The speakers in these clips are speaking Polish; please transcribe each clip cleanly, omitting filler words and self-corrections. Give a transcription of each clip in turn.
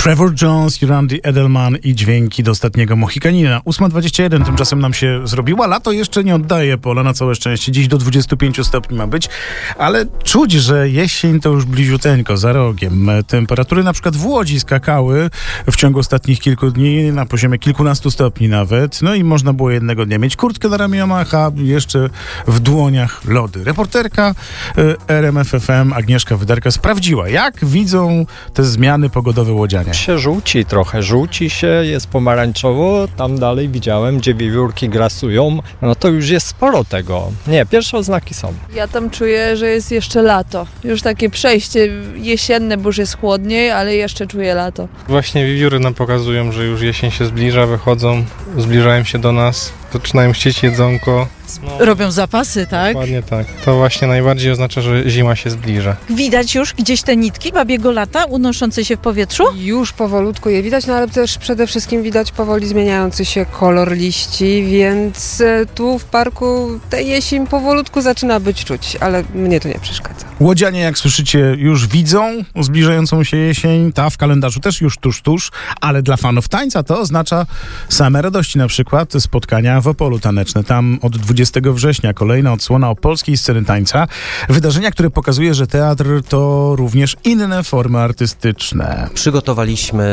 Trevor Jones, Randy Edelman i dźwięki do ostatniego Mohikanina. 8:21 tymczasem nam się zrobiła. Lato jeszcze nie oddaje pola, na całe szczęście. Dziś do 25 stopni ma być, ale czuć, że jesień to już bliziuteńko, za rogiem. Temperatury na przykład w Łodzi skakały w ciągu ostatnich kilku dni na poziomie kilkunastu stopni nawet. No i można było jednego dnia mieć kurtkę na ramionach, a jeszcze w dłoniach lody. Reporterka RMF FM Agnieszka Wydarka sprawdziła, jak widzą te zmiany pogodowe łodzianie. Się żółci trochę, jest pomarańczowo, tam dalej widziałem, gdzie wiewiórki grasują, no to już jest sporo tego. Nie, pierwsze oznaki są. Ja tam czuję, że jest jeszcze lato. Już takie przejście jesienne, bo już jest chłodniej, ale jeszcze czuję lato. Właśnie wiewióry nam pokazują, że już jesień się zbliża, wychodzą, zbliżają się do nas, zaczynają chcieć jedzonko. Robią zapasy, tak? Dokładnie tak. To właśnie najbardziej oznacza, że zima się zbliża. Widać już gdzieś te nitki babiego lata unoszące się w powietrzu? Już powolutku je widać, no ale też przede wszystkim widać powoli zmieniający się kolor liści, więc tu w parku ta jesień powolutku zaczyna być czuć, ale mnie to nie przeszkadza. Łodzianie, jak słyszycie, już widzą zbliżającą się jesień, ta w kalendarzu też już tuż, ale dla fanów tańca to oznacza same radości, na przykład spotkania w Opolu taneczne. Tam od 20 września kolejna odsłona opolskiej sceny tańca. Wydarzenia, które pokazuje, że teatr to również inne formy artystyczne. Przygotowaliśmy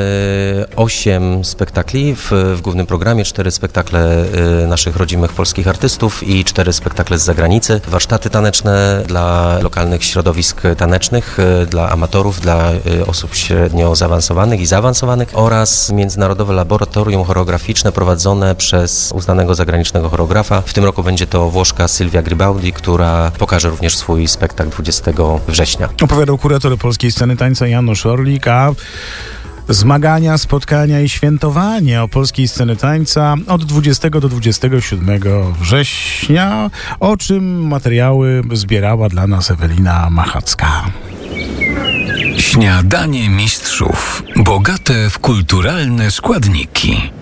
8 spektakli w głównym programie, 4 spektakle naszych rodzimych polskich artystów i 4 spektakle z zagranicy. Warsztaty taneczne dla lokalnych środowisk tanecznych, dla amatorów, dla osób średnio zaawansowanych i zaawansowanych oraz międzynarodowe laboratorium choreograficzne prowadzone przez uznanego zagranicznego choreografa. W tym roku będzie to Włoszka Silvia Gribaldi, która pokaże również swój spektakl 20 września. Opowiadał kurator polskiej sceny tańca Janusz Orlik, a zmagania, spotkania i świętowanie opolskiej sceny tańca od 20 do 27 września, o czym materiały zbierała dla nas Ewelina Machacka. Śniadanie mistrzów. Bogate w kulturalne składniki.